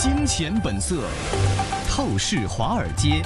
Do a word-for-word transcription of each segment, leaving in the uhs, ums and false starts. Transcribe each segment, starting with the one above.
金錢本色，透視華爾街。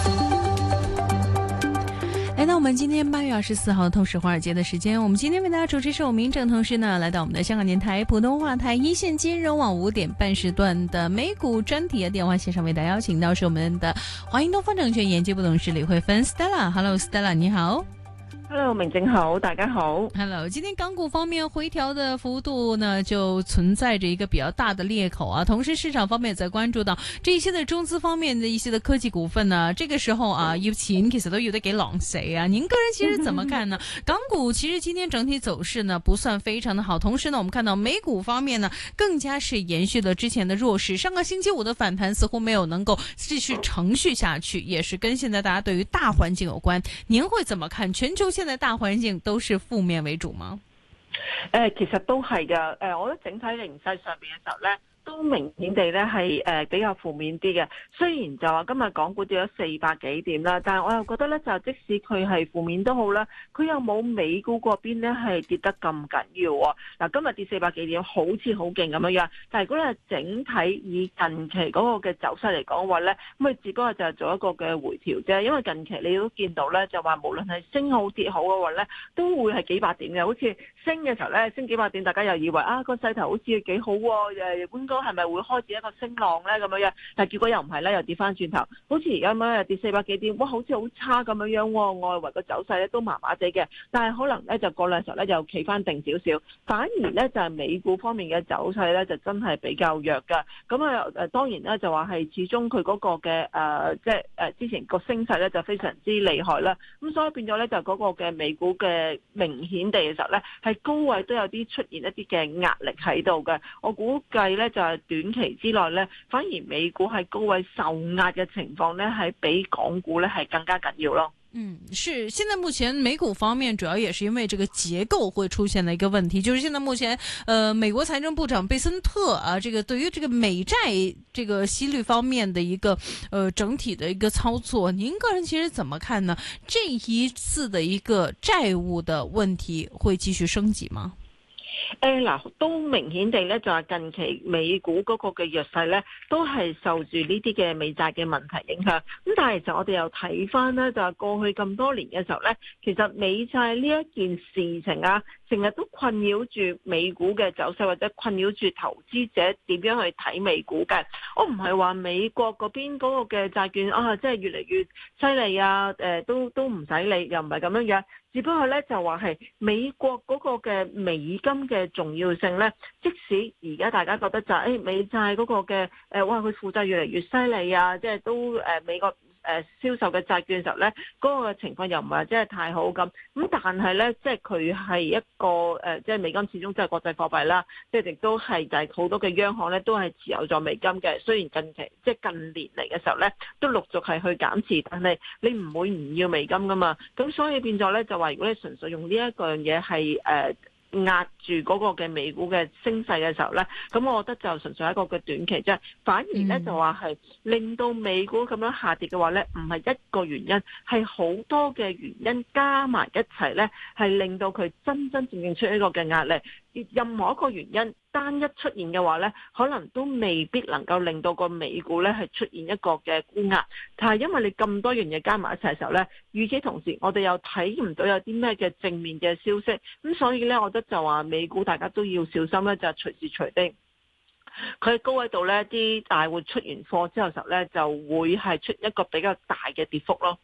來到我們今天八月二十四號透視華爾街的時間，我們今天為大家主持是我明正，同時呢來到我們的香港電台普通話台一線金融網五點半時段的美股專題的電話線上為大家邀請到是我們的華英東方證券研究部董事李慧芬 Stella。Hello Stella， 你好。 Hello， 明正好，大家好。 Hello， 今天港股方面回調的幅度呢，就存在着一個比較大的裂口啊。同時市場方面也在關注到這一些的中資方面的一些的科技股份呢，這個時候啊，要錢其實都要得給狼誰啊？您個人其實怎麼看呢？港股其實今天整體走勢呢不算非常的好，同時呢，我們看到美股方面呢更加是延續了之前的弱勢。上個星期五的反彈似乎沒有能夠繼續承續下去，也是跟現在大家對於大環境有關。您會怎麼看全球現在大環境都是負面為主嗎？ 誒、呃，其實都係㗎。誒、呃，我覺得整體形勢上邊嘅時候咧，都明顯地咧係誒比較負面啲嘅。雖然就話今日港股跌咗四百幾點啦，但係我又覺得咧，就即使佢係負面都好啦，佢又冇美股嗰邊咧係跌得咁緊要喎。嗱，今日跌四百幾點，好似好勁咁樣樣。但係如果咧整體以近期嗰個嘅走勢嚟講嘅話咧，咁佢只不過就係做一個嘅回調啫。因為近期你都見到咧，就話無論係升好跌好嘅話咧，都會係幾百點嘅。好似升嘅時候咧，升幾百點，大家又以為啊個勢頭好似幾好喎，誒應該係咪會開始一個升浪咧咁樣樣？但係結果又唔係咧，又跌翻轉頭。好似而家咁樣又跌四百幾點，哇！好似好差咁樣樣喎。外圍個走勢咧都麻麻地嘅，但係可能咧就過兩日時候咧又企翻定少少。反而咧就係美股方面嘅走勢咧就真係比較弱㗎。咁啊誒當然咧就話係始終佢嗰個嘅誒即係誒之前個升勢咧就非常之厲害啦。咁所以變咗咧就嗰個嘅美股嘅明顯地嘅時候咧係高位都有啲出現一啲嘅壓力喺度嘅。我估計咧就係短期之內咧，反而美股係高位受壓嘅情況咧係比港股咧係更加緊要咯。 嗯，是，現在目前美股方面主要也是因為這個結構會出現的一個問題，就是現在目前，呃，美國財政部長貝森特啊，這個對於這個美債這個息率方面的一個，呃，整體的一個操作，您個人其實怎麼看呢？這一次的一個債務的問題會繼續升級嗎？ 誒嗱，都明顯地咧，就係近期美股嗰個嘅弱勢咧，都係受住呢啲嘅美債嘅問題影響。咁但係其實我哋又睇翻咧，就係過去咁多年嘅時候咧，其實美債呢一件事情啊，成日都困擾住美股嘅走勢，或者困擾住投資者點樣去睇美股嘅。我唔係話美國嗰邊嗰個嘅債券啊，即係越嚟越犀利啊，誒都都唔使理，又唔係咁樣樣。只不過咧就話係美國嗰個嘅美金嘅重要性咧，即使而家大家覺得就係誒美債嗰個嘅誒哇佢負債越嚟越犀利啊，即係都誒美國誒銷售嘅債券嘅時候咧，嗰個情況又唔係真係太好咁。咁但係咧，即係佢係一個誒，即係美金始終即係國際貨幣啦，即係亦都係就係好多嘅央行咧都係持有咗美金嘅。雖然近期即係近年嚟嘅時候咧，都陸續係去減持，但係你唔會唔要美金噶嘛。咁所以變咗咧就話，如果你純粹用呢一個樣嘢係誒壓住嗰個嘅美股嘅升勢嘅時候咧，咁我覺得就純粹係一個嘅短期啫。反而咧就話係令到美股咁樣下跌嘅話咧，唔係一個原因，係好多嘅原因加埋一齊咧，係令到佢真真正正出一個嘅壓力。任何一個原因單一出現嘅話咧，可能都未必能夠令到個美股咧係出現一個嘅沽壓。但係因為你咁多樣嘢加埋一齊嘅時候咧，與此同時我哋又睇唔到有啲咩嘅正面嘅消息，咁所以咧，我覺得就話美股大家都要小心咧，就係隨時隨地佢喺高位度咧，啲大戶出完貨之後嘅時候咧，就會係出一個比較大嘅跌幅咯。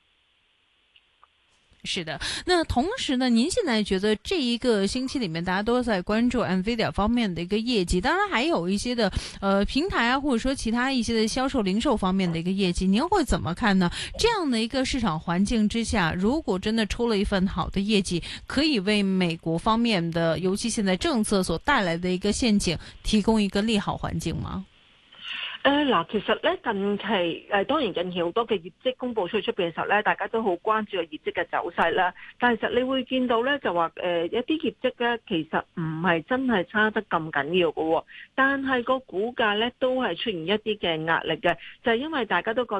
是的，那同時呢，您現在覺得這一個星期裏面，大家都在關注 NVIDIA 方面的一個業績，當然還有一些的，呃，平台啊，或者說其他一些的銷售零售方面的一個業績，您會怎麼看呢？這樣的一個市場環境之下，如果真的出了一份好的業績，可以為美國方面的，尤其現在政策所帶來的一個陷阱，提供一個利好環境嗎？ 誒嗱，其實咧近期誒當然近期好多嘅業績公佈出去出邊嘅時候咧，大家都好關注個業績嘅走勢啦。但係其實你會見到咧，就話誒一啲業績咧，其實唔係真係差得咁緊要嘅喎。但係個股價咧都係出現一啲嘅壓力嘅，就係因為大家都覺得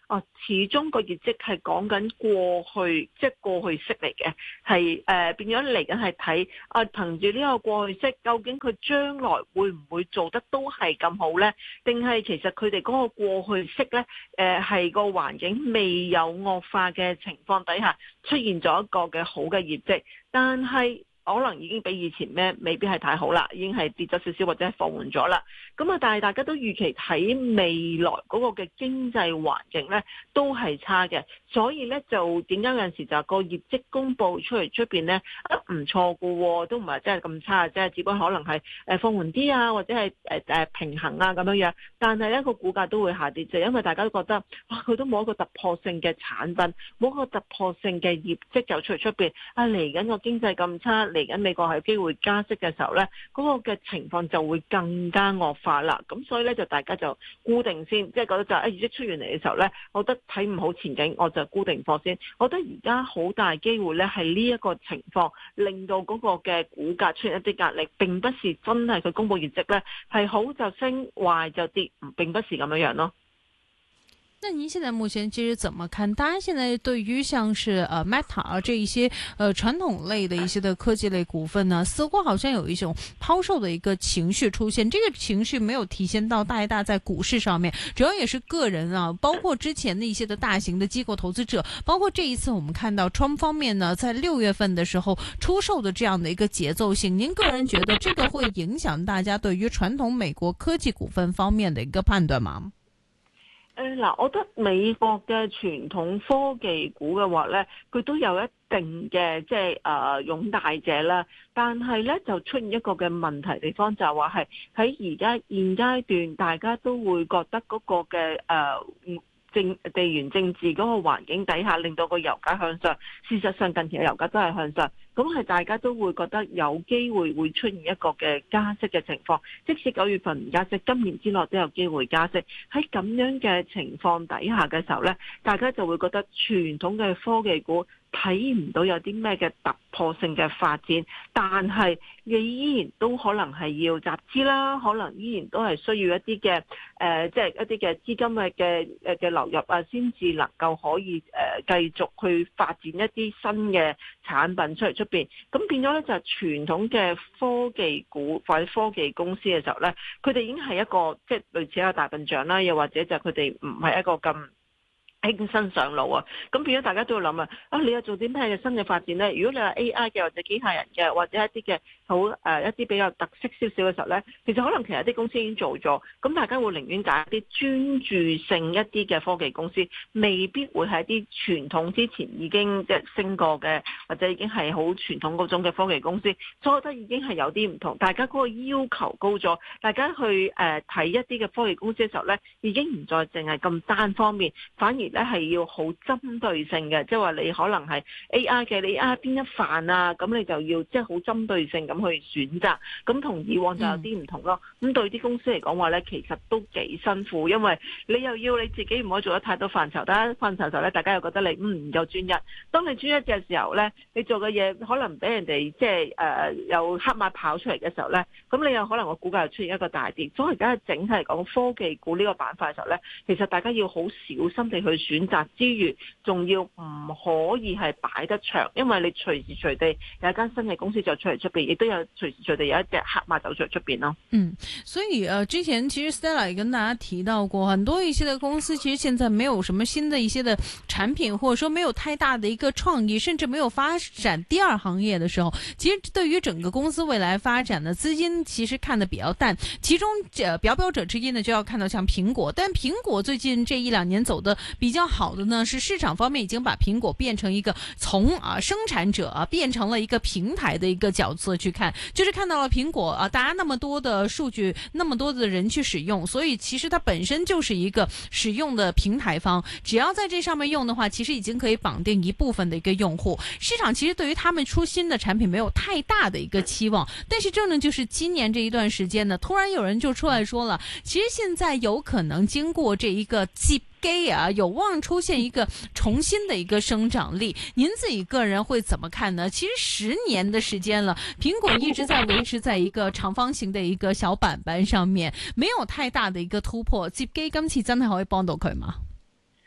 哦，始終個業績係講緊過去，即係過去式嚟嘅，係誒變咗嚟緊係睇啊，憑住呢個過去式，究竟佢將來會唔會做得都係咁好咧？定係其實佢哋嗰個過去式咧，誒係個環境未有惡化嘅情況底下，出現咗一個嘅好嘅業績，但係可能已經比以前咩未必係太好啦，已經係跌咗少少或者係放緩咗啦。咁啊，但係大家都預期睇未來嗰個嘅經濟環境咧都係差嘅，所以咧就點解有陣時就個業績公佈出嚟出邊咧啊唔錯㗎，都唔係真係咁差，即係只不過可能係誒放緩啲啊，或者係誒誒平衡啊咁樣樣。但係咧個股價都會下跌，就因為大家都覺得哇佢都冇一個突破性嘅產品，冇一個突破性嘅業績就出嚟出邊啊，嚟緊個經濟咁差。嚟緊美國係有機會加息嘅時候咧，嗰、那個嘅情況就會更加惡化啦。咁所以咧就大家就固定先，即係覺得就誒業績出完嚟嘅時候咧，我覺得睇唔好前景，我就固定貨先。我覺得而家好大機會咧係呢一個情況，令到嗰個嘅股價出現一啲壓力，並不是真係佢公佈業績咧係好就升，壞就跌，並不是咁樣樣咯。 那您現在目前其實怎麼看？大家現在對於像是呃 Meta 啊這一些呃傳統類的一些的科技類股份呢，似乎好像有一種拋售的一個情緒出現。這個情緒沒有體現到大大在股市上面，主要也是個人啊，包括之前的一些的大型的機構投資者，包括這一次我們看到 Trump 方面呢，在六月份的時候出售的這樣的一個節奏性。您個人覺得這個會影響大家對於傳統美國科技股份方面的一個判斷嗎？ 誒嗱，我覺得美國嘅傳統科技股嘅話咧，佢都有一定嘅即係誒擁戴者啦。但係咧就出現一個嘅問題地方，就係話係喺而家現階段，大家都會覺得嗰個嘅誒。呃政地緣政治嗰個環境底下，令到個油價向上。事實上，近期嘅油價都係向上，咁係大家都會覺得有機會會出現一個嘅加息嘅情況。即使九月份唔加息，今年之內都有機會加息。喺咁樣嘅情況底下嘅時候呢，大家就會覺得傳統嘅科技股睇唔到有啲咩嘅突破性嘅發展，但係你依然都可能係要集資啦，可能依然都係需要一啲嘅誒，即係一啲嘅資金嘅嘅誒嘅流入啊，先至能夠可以誒、呃、繼續去發展一啲新嘅產品出嚟出邊。咁變咗咧就係、是、傳統嘅科技股或者科技公司嘅時候咧，佢哋已經係一個即係類似一個大笨象啦，又或者就佢哋唔係一個咁輕身上路啊，咁變咗大家都要諗啊，啊你又做啲咩嘅新嘅發展咧？如果你話 A I 嘅或者機械人嘅或者一啲嘅好誒一啲比較特色少少嘅時候咧，其實可能其實啲公司已經做咗，咁大家會寧願揀一啲專注性一啲嘅科技公司，未必會係一啲傳統之前已經即係升過嘅或者已經係好傳統嗰種嘅科技公司，所以我覺得已經係有啲唔同，大家嗰個要求高咗，大家去誒睇、呃、一啲嘅科技公司嘅時候咧，已經唔再淨係咁單方面，反而咧係要好針對性嘅，即係話你可能係 A I 嘅，你啊邊一範啊，咁你就要即係好針對性咁去選擇，咁同以往就有啲唔同咯。咁、嗯、對啲公司嚟講話咧，其實都幾辛苦，因為你又要你自己唔可以做得太多範疇，但係範疇就咧，大家又覺得你嗯唔夠專一。當你專一嘅時候咧，你做嘅嘢可能俾人哋即係誒有黑馬跑出嚟嘅時候咧，咁你有可能個股價又出現一個大跌。所以而家整體嚟講，科技股呢個板塊嘅時候咧，其實大家要好小心地去選擇之餘，仲要唔可以係擺得長，因為你隨時隨地有一間新嘅公司就出嚟出邊，亦都有隨時隨地有一隻黑馬走出嚟出邊咯。 嗯，所以呃，之前其實 Stella 也跟大家提到過，很多一些的公司其實現在沒有什麼新的一些的產品，或者說沒有太大的一個創意，甚至沒有發展第二行業的時候，其實對於整個公司未來發展的資金其實看得比較淡。其中呃表表者之一呢，就要看到像蘋果，但蘋果最近這一兩年走的比較好的呢，是市場方面已經把蘋果變成一個從啊生產者啊變成了一個平台的一個角色去看，就是看到了蘋果啊，大家那麼多的數據，那麼多的人去使用，所以其實它本身就是一個使用的平台方，只要在這上面用的話，其實已經可以綁定一部分的一個用戶。市場其實對於他們出新的產品沒有太大的一個期望，但是正正就是今年這一段時間呢，突然有人就出來說了，其實現在有可能經過這一個季機啊，有望出現一個重新的一個生長力。您自己個人會怎麼看呢？其實十年的時間了，蘋果一直在維持在一個長方形的一個小板板上面，沒有太大的一個突破。接機今次真係可以幫到佢嗎？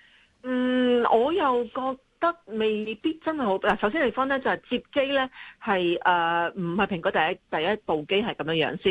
嗯，我又覺得未必真係好嗱。首先地方咧就係、是、接機咧係誒唔係蘋果第一第一部機係咁樣樣先。